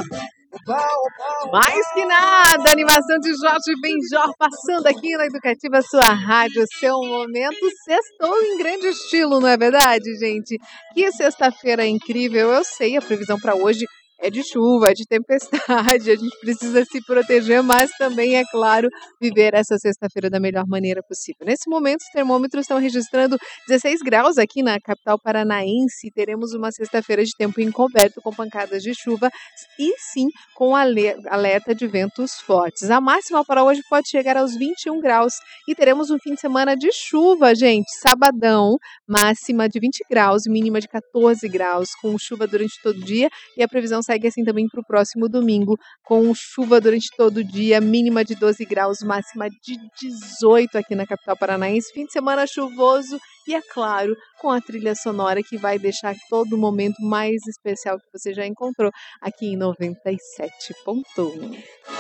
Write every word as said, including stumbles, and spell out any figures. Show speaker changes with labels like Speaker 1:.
Speaker 1: Mais que nada, animação de Jorge Benjor passando aqui na Educativa, sua rádio, seu momento. Sextou em grande estilo, não é verdade, gente? Que sexta-feira incrível. Eu sei, a previsão para hoje é de chuva, é de tempestade, a gente precisa se proteger, mas também, é claro, viver essa sexta-feira da melhor maneira possível. Nesse momento, os termômetros estão registrando dezesseis graus aqui na capital paranaense. Teremos uma sexta-feira de tempo encoberto com pancadas de chuva e sim com alerta de ventos fortes. A máxima para hoje pode chegar aos vinte e um graus e teremos um fim de semana de chuva, gente. Sabadão, máxima de vinte graus, mínima de quatorze graus, com chuva durante todo o dia, e a previsão segue assim também para o próximo domingo, com chuva durante todo o dia, mínima de doze graus, máxima de dezoito aqui na capital paranaense. Fim de semana chuvoso e, é claro, com a trilha sonora que vai deixar todo momento mais especial que você já encontrou aqui em noventa e sete ponto um.